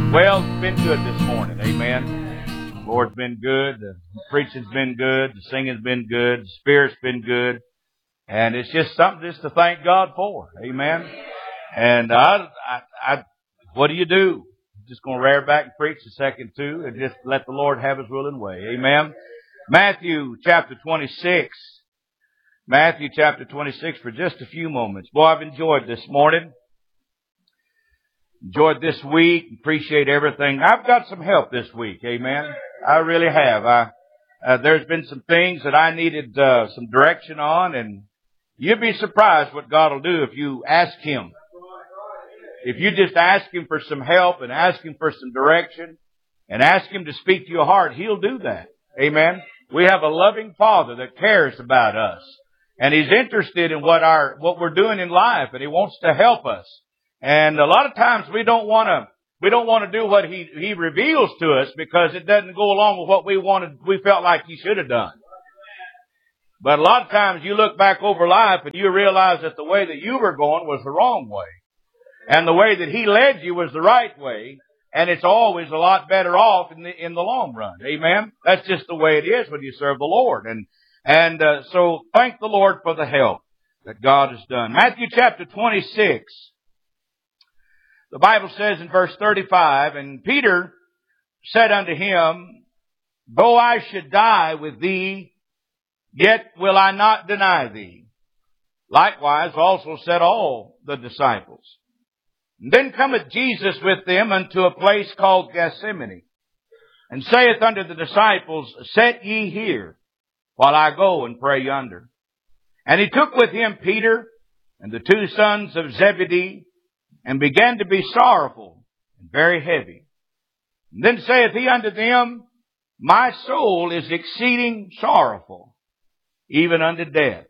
Well, it's been good this morning. Amen. The Lord's been good. The preaching's been good. The singing's been good. The Spirit's been good. And it's just something just to thank God for. Amen. And what do? Just going to rear back and preach a second too and just let the Lord have His will and way. Amen. Matthew chapter 26. Matthew chapter 26 for just a few moments. Boy, I've enjoyed this morning. Enjoyed this week. Appreciate everything. I've got some help this week. Amen. I really have. There's been some things that I needed some direction on, and you'd be surprised what God will do if you ask Him. If you just ask Him for some help and ask Him for some direction and ask Him to speak to your heart, He'll do that. Amen. We have a loving Father that cares about us, and He's interested in what we're doing in life, and He wants to help us. And a lot of times we don't want to do what He reveals to us because it doesn't go along with what we felt like He should have done. But a lot of times you look back over life and you realize that the way that you were going was the wrong way. And the way that He led you was the right way. And it's always a lot better off in the long run. Amen? That's just the way it is when you serve the Lord. And so thank the Lord for the help that God has done. Matthew chapter 26. The Bible says in verse 35, and Peter said unto Him, though I should die with Thee, yet will I not deny Thee. Likewise also said all the disciples. And then cometh Jesus with them unto a place called Gethsemane, and saith unto the disciples, set ye here, while I go and pray yonder. And He took with Him Peter and the two sons of Zebedee, and began to be sorrowful and very heavy. And then saith He unto them, my soul is exceeding sorrowful, even unto death.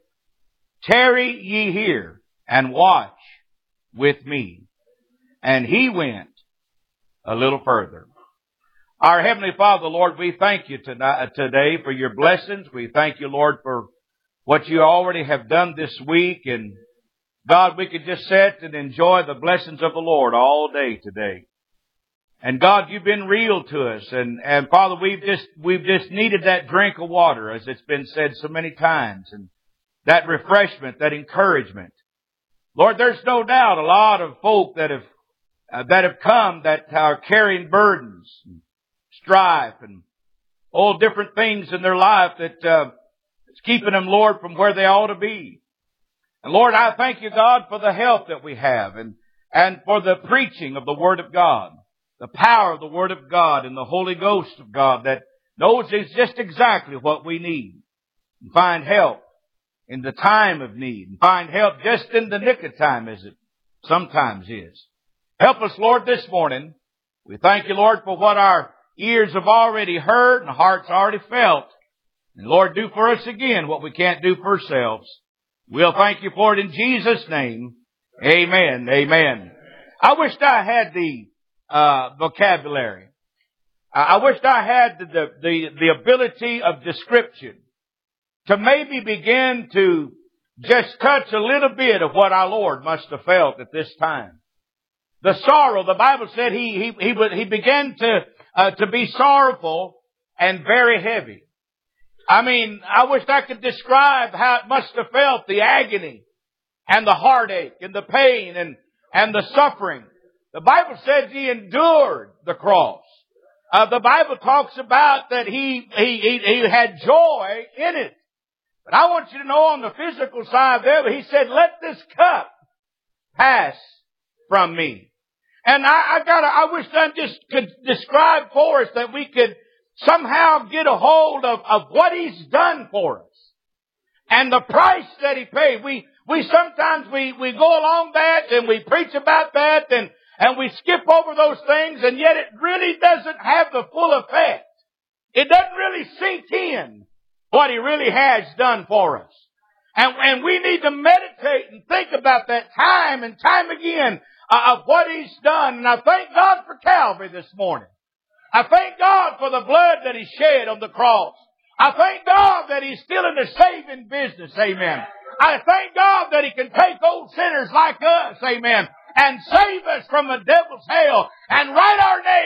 Tarry ye here, and watch with me. And He went a little further. Our Heavenly Father, Lord, we thank You today for Your blessings. We thank You, Lord, for what You already have done this week. And God, we could just sit and enjoy the blessings of the Lord all day today. And God, You've been real to us. And Father, we've just needed that drink of water, as it's been said so many times. And that refreshment, that encouragement. Lord, there's no doubt a lot of folk that have come that are carrying burdens, and strife, and all different things in their life that is keeping them, Lord, from where they ought to be. And Lord, I thank You, God, for the help that we have and for the preaching of the Word of God, the power of the Word of God and the Holy Ghost of God that knows just exactly what we need, and find help in the time of need, and find help just in the nick of time, as it sometimes is. Help us, Lord, this morning. We thank You, Lord, for what our ears have already heard and hearts already felt. And Lord, do for us again what we can't do for ourselves. We'll thank You for it in Jesus' name. Amen. Amen. I wished I had the vocabulary. I wished I had the ability of description to maybe begin to just touch a little bit of what our Lord must have felt at this time. The sorrow, the Bible said he began to be sorrowful and very heavy. I mean, I wish I could describe how it must have felt, the agony and the heartache and the pain and the suffering. The Bible says He endured the cross. The Bible talks about that he had joy in it. But I want you to know on the physical side there, He said, let this cup pass from me. And I wish I just could describe for us that we could somehow get a hold of what He's done for us and the price that He paid. We sometimes we go along that and we preach about that and we skip over those things, and yet it really doesn't have the full effect. It doesn't really sink in what He really has done for us. And we need to meditate and think about that time and time again of what He's done. And I thank God for Calvary this morning. I thank God for the blood that He shed on the cross. I thank God that He's still in the saving business. Amen. I thank God that He can take old sinners like us. Amen. And save us from the devil's hell and write our name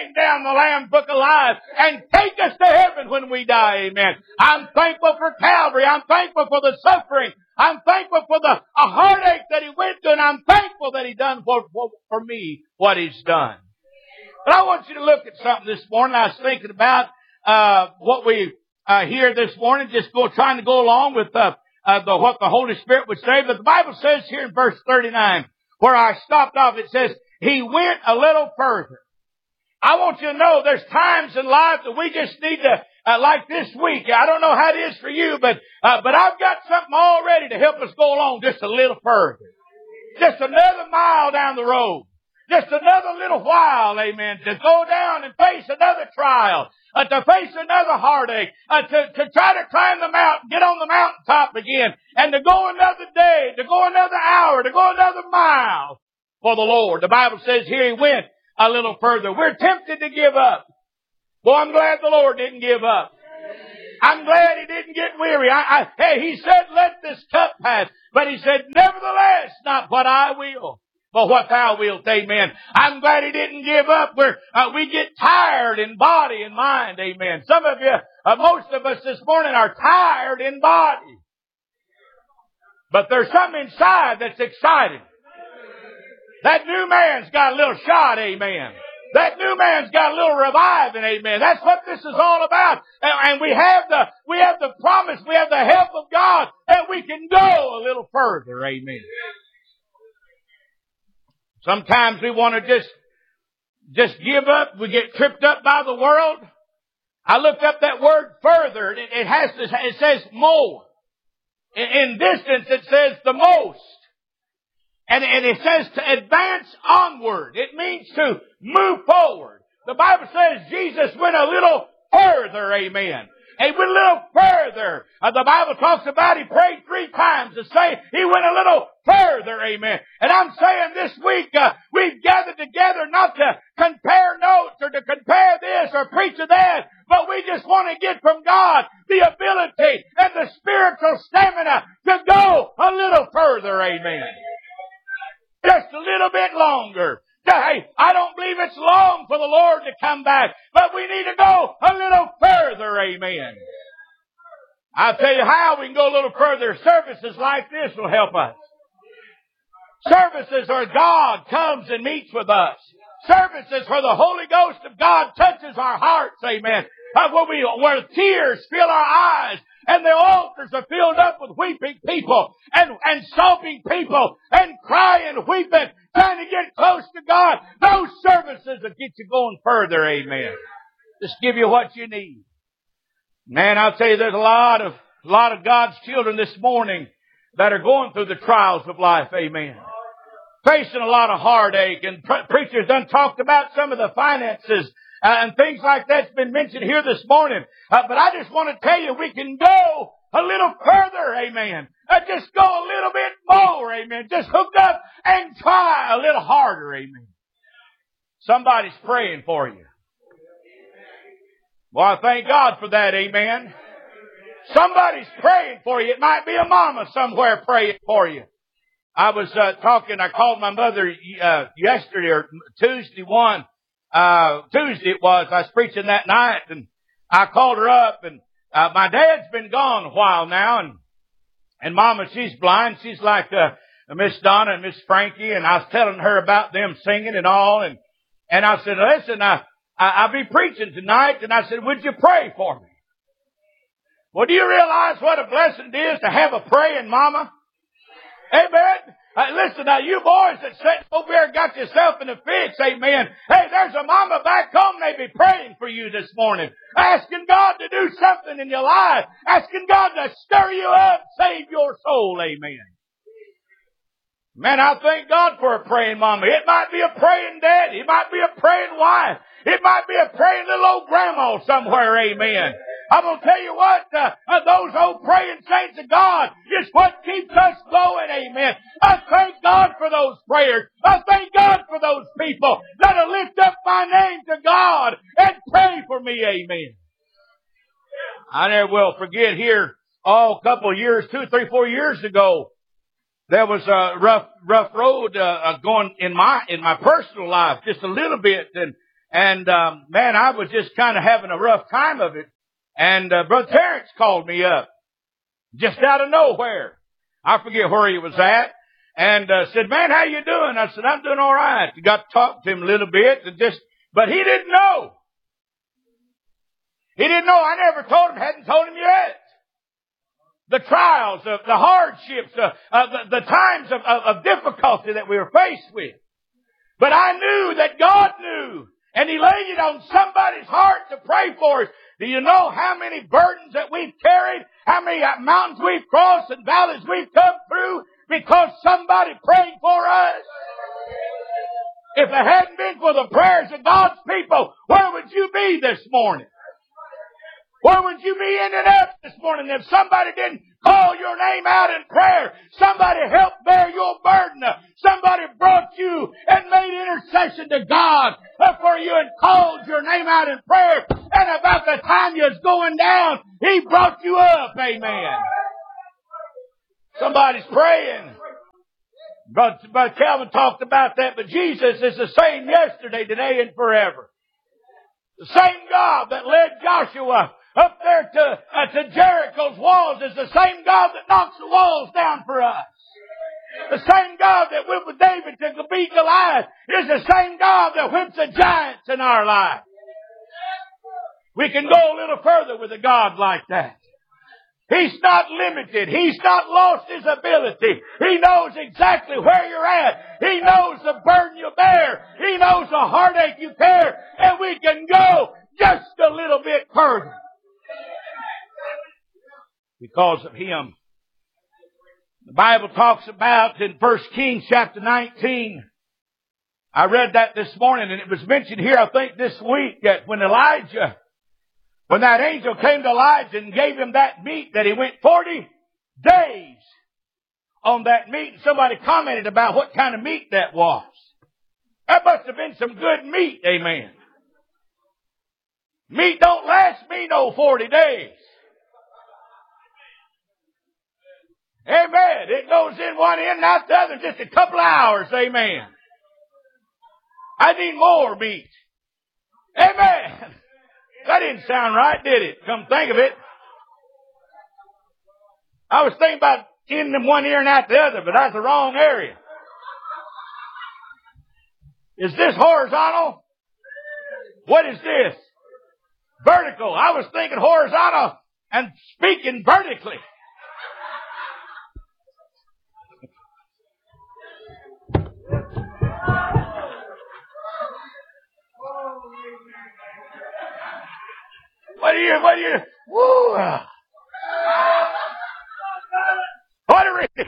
the Lamb's Book of Life and take us to heaven when we die. Amen. I'm thankful for Calvary. I'm thankful for the suffering. I'm thankful for the heartache that He went through, and I'm thankful that He done for me what He's done. But I want you to look at something this morning. I was thinking about what we hear this morning, just trying to go along with what the Holy Spirit would say. But the Bible says here in verse 39, where I stopped off, it says, He went a little further. I want you to know there's times in life that we just need to, like this week, I don't know how it is for you, but I've got something all ready to help us go along just a little further. Just another mile down the road. Just another little while, amen, to go down and face another trial, to face another heartache, to try to climb the mountain, get on the mountaintop again, and to go another day, to go another hour, to go another mile for the Lord. The Bible says here He went a little further. We're tempted to give up. Well, I'm glad the Lord didn't give up. I'm glad He didn't get weary. Hey, He said, let this cup pass. But He said, nevertheless, not what I will, but what Thou wilt. Amen. I'm glad He didn't give up. We get tired in body and mind. Amen. Some of you, most of us this morning are tired in body. But there's something inside that's exciting. That new man's got a little shot. Amen. That new man's got a little reviving. Amen. That's what this is all about. And we have the promise. We have the help of God that we can go a little further. Amen. Sometimes we want to just give up. We get tripped up by the world. I looked up that word further. It says more. In distance it says the most. And it says to advance onward. It means to move forward. The Bible says Jesus went a little further. Amen. He went a little further. The Bible talks about He prayed 3 times to say He went a little further. Amen. And I'm saying this week, we've gathered together not to compare notes or to compare this or preach of that, but we just want to get from God the ability and the spiritual stamina to go a little further. Amen. Just a little bit longer. Hey, I don't believe it's long for the Lord to come back, but we need to go a little further. Amen. I'll tell you how we can go a little further. Services like this will help us. Services where God comes and meets with us. Services where the Holy Ghost of God touches our hearts. Amen. Where tears fill our eyes and the altars are filled up with weeping people and sobbing people and crying, weeping, trying to get close to God. Those services will get you going further. Amen. Just give you what you need. Man, I'll tell you, there's a lot of God's children this morning that are going through the trials of life. Amen. Facing a lot of heartache, and preachers done talked about some of the finances and things like that's been mentioned here this morning. But I just want to tell you, we can go a little further. Amen. Just go a little bit more. Amen. Just hook up and try a little harder. Amen. Somebody's praying for you. Well, I thank God for that. Amen. Somebody's praying for you. It might be a mama somewhere praying for you. I was I called my mother yesterday or Tuesday it was. I was preaching that night, and I called her up, and my dad's been gone a while now, and Mama, she's blind. She's like Miss Donna and Miss Frankie, and I was telling her about them singing and all, and I said, listen, I'll be preaching tonight, and I said, would you pray for me? Well, do you realize what a blessing it is to have a praying mama? Amen. Listen, now you boys that sitting over there got yourself in a fix, amen. Hey, there's a mama back home may be praying for you this morning. Asking God to do something in your life. Asking God to stir you up, save your soul, amen. Man, I thank God for a praying mama. It might be a praying daddy. It might be a praying wife. It might be a praying little old grandma somewhere, amen. I'm going to tell you what, those old praying saints of God is what keeps us going, amen. I thank God for those prayers. I thank God for those people that'll lift up my name to God and pray for me, amen. I never will forget here, a couple of years, 2, 3, 4 years ago, there was a rough road going in my personal life just a little bit, And, man, I was just kind of having a rough time of it. And, Brother Terrence called me up. Just out of nowhere. I forget where he was at. And, said, man, how you doing? I said, I'm doing all right. I got to talk to him a little bit. But he didn't know. He didn't know. I never told him, hadn't told him yet. The trials, the hardships, the times of difficulty that we were faced with. But I knew that God knew. And He laid it on somebody's heart to pray for us. Do you know how many burdens that we've carried? How many mountains we've crossed and valleys we've come through because somebody prayed for us? If it hadn't been for the prayers of God's people, where would you be this morning? Where would you be ended up this morning if somebody didn't call your name out in prayer? Somebody helped bear your burden. Somebody brought you and made intercession to God for you and called your name out in prayer. And about the time you was going down, He brought you up. Amen. Somebody's praying. Brother Calvin talked about that, but Jesus is the same yesterday, today, and forever. The same God that led Joshua up there to Jericho's walls is the same God that knocks the walls down for us. The same God that went with David to beat Goliath is the same God that whips the giants in our life. We can go a little further with a God like that. He's not limited. He's not lost His ability. He knows exactly where you're at. He knows the burden you bear. He knows the heartache you carry. And we can go just a little bit further. Because of Him. The Bible talks about in 1 Kings chapter 19. I read that this morning and it was mentioned here, I think this week, that when that angel came to Elijah and gave him that meat, that he went 40 days on that meat. And somebody commented about what kind of meat that was. That must have been some good meat, amen. Meat don't last me no 40 days. Amen. It goes in one end and out the other in just a couple of hours, amen. I need more meat. Amen. That didn't sound right, did it? Come think of it. I was thinking about in them one ear and out the other, but that's the wrong area. Is this horizontal? What is this? Vertical. I was thinking horizontal and speaking vertically. What do you, woo. What are we?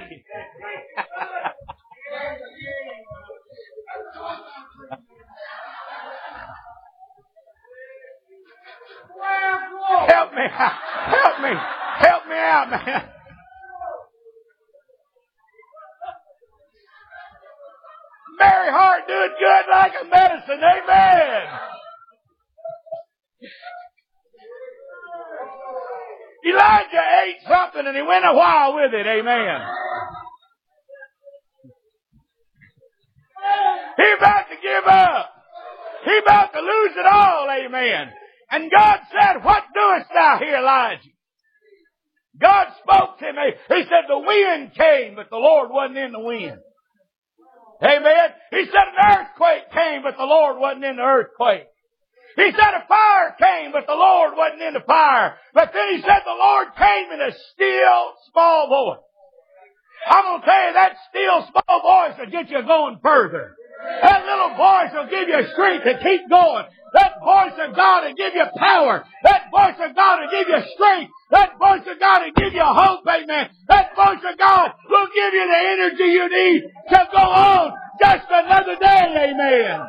Help me out, man. Mary Hart doing good like a medicine, amen. Elijah ate something and he went a while with it. Amen. He about to give up. He about to lose it all. Amen. And God said, what doest thou here, Elijah? God spoke to me. He said, the wind came, but the Lord wasn't in the wind. Amen. He said, an earthquake came, but the Lord wasn't in the earthquake. He said a fire came, but the Lord wasn't in the fire. But then He said the Lord came in a still, small voice. I'm going to tell you, that still, small voice will get you going further. That little voice will give you strength to keep going. That voice of God will give you power. That voice of God will give you strength. That voice of God will give you hope, amen. That voice of God will give you the energy you need to go on just another day, amen.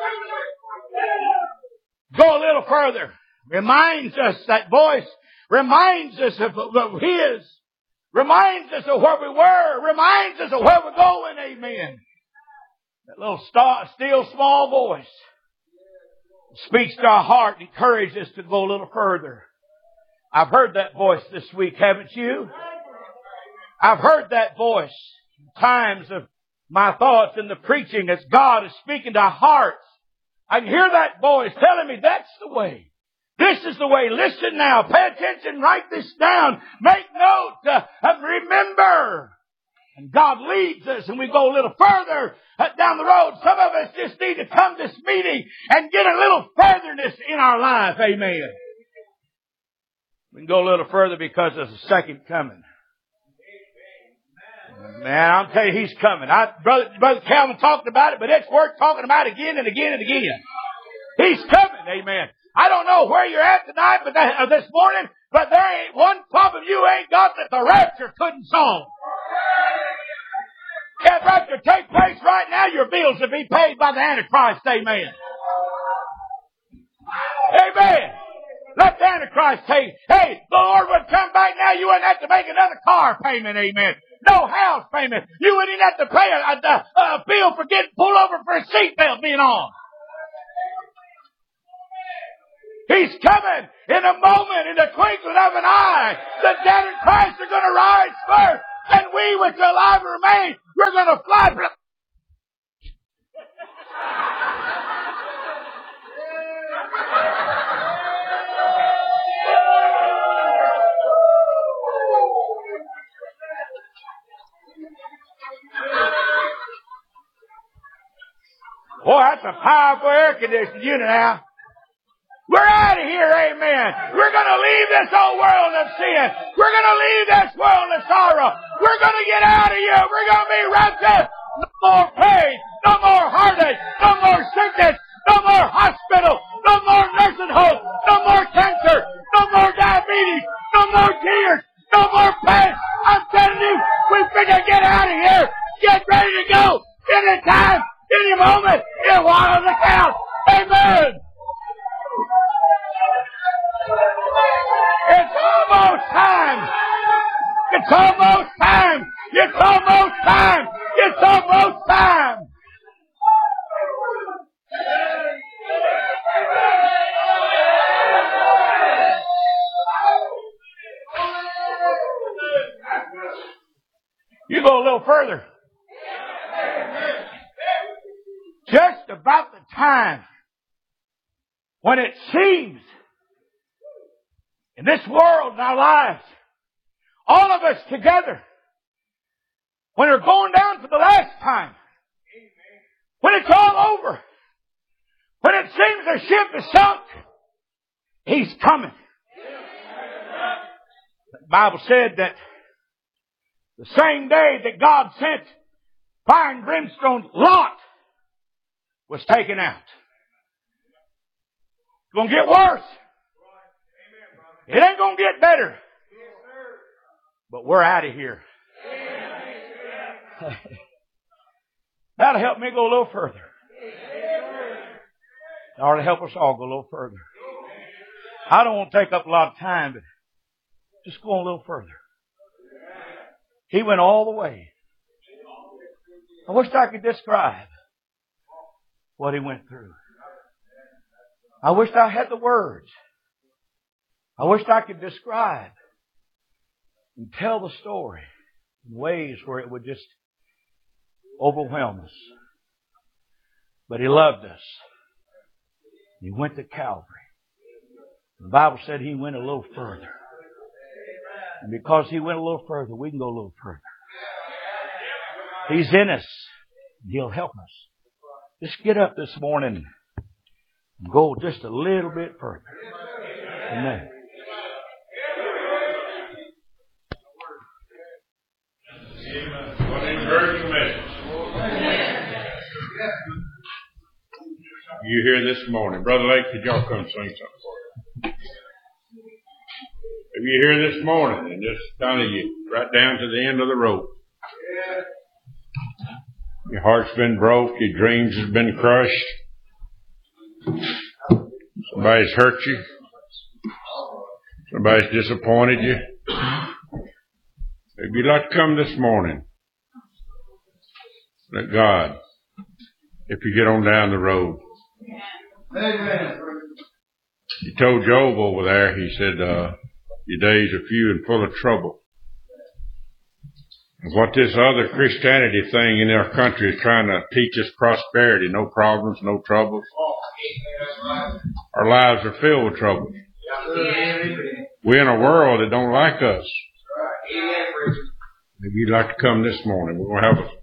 Go a little further. Reminds us, that voice reminds us of His. Reminds us of where we were. Reminds us of where we're going, amen. That little still small voice speaks to our heart and encourages us to go a little further. I've heard that voice this week, haven't you? I've heard that voice in times of my thoughts in the preaching as God is speaking to our hearts. I can hear that voice telling me that's the way. This is the way. Listen now. Pay attention. Write this down. Make note. Remember. And God leads us and we go a little further down the road. Some of us just need to come to this meeting and get a little furtherness in our life. Amen. We can go a little further because there's a second coming. Man, I'll tell you, He's coming. Brother Calvin talked about it, but it's worth talking about again and again and again. He's coming. Amen. I don't know where you're at tonight, but this morning, but there ain't one problem you ain't got that the rapture couldn't solve. If rapture take place right now, your bills will be paid by the Antichrist. Amen. Amen. Let the Antichrist say, hey, the Lord would come back now, you wouldn't have to make another car payment. Amen. No house payment. You wouldn't have to pay a bill for getting pulled over for a seatbelt being on. He's coming in a moment, in the twinkling of an eye. The dead in Christ are going to rise first. And we, which are alive and remain, we're going to fly. Boy, that's a powerful air conditioning unit now. We're out of here, amen. We're going to leave this old world of sin. We're going to leave this world of sorrow. We're going to get out of here. We're going to be raptured. No more pain. No more heartache. No more sickness. No more hospital. No more nursing home. No more cancer. No more diabetes. No more tears. No more pain. I'm telling you, we finna get out of here. Get ready to go. Any time, any moment, in one of the count. Amen. It's almost time. It's almost time. It's almost time. It's almost time. You go a little further. Just about the time when it seems in this world, in our lives, all of us together, when we're going down for the last time, when it's all over, when it seems the ship is sunk, He's coming. The Bible said that the same day that God sent fire and brimstone, Lot was taken out. It's going to get worse. It ain't going to get better. But we're out of here. That'll help me go a little further. It ought to help us all go a little further. I don't want to take up a lot of time, but just go a little further. He went all the way. I wish I could describe what He went through. I wish I had the words. I wish I could describe and tell the story in ways where it would just overwhelm us. But He loved us. He went to Calvary. The Bible said He went a little further. And because He went a little further, we can go a little further. He's in us. He'll help us. Just get up this morning and go just a little bit further. Amen. What an encouraging message. You here this morning. Brother Lake, could y'all come sing something for us? If you're here this morning and just kind of you right down to the end of the rope. Your heart's been broke, your dreams have been crushed. Somebody's hurt you. Somebody's disappointed you. If you'd like to come this morning, let God, if you get on down the road. Amen. He told Job over there, he said, your days are few and full of trouble. And what this other Christianity thing in our country is trying to teach us prosperity, no problems, no troubles. Our lives are filled with trouble. We're in a world that don't like us. Maybe you'd like to come this morning. We're going to have a